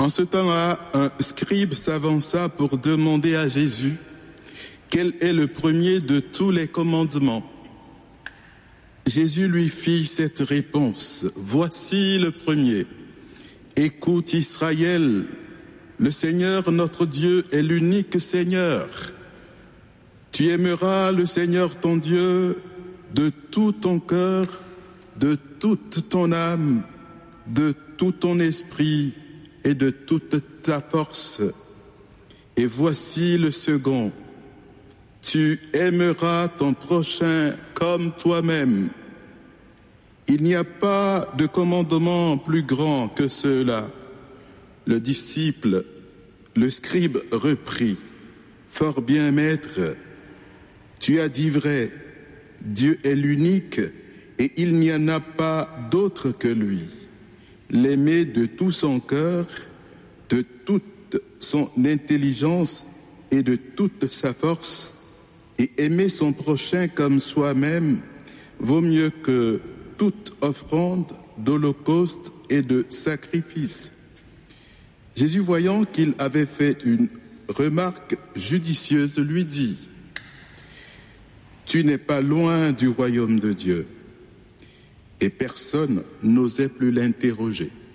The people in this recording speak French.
En ce temps-là, un scribe s'avança pour demander à Jésus quel est le premier de tous les commandements. Jésus lui fit cette réponse. Voici le premier. Écoute Israël, le Seigneur notre Dieu est l'unique Seigneur. Tu aimeras le Seigneur ton Dieu de tout ton cœur, de toute ton âme, de tout ton esprit et de toute ta force. Et voici le second. Tu aimeras ton prochain comme toi-même. Il n'y a pas de commandement plus grand que ceux-là. Le disciple, le scribe reprit. Fort bien, maître, tu as dit vrai. Dieu est l'unique et il n'y en a pas d'autre que lui. L'aimer de tout son cœur, de toute son intelligence et de toute sa force, et aimer son prochain comme soi-même vaut mieux que toute offrande d'holocauste et de sacrifice. Jésus, voyant qu'il avait fait une remarque judicieuse, lui dit : Tu n'es pas loin du royaume de Dieu. Et personne n'osait plus l'interroger.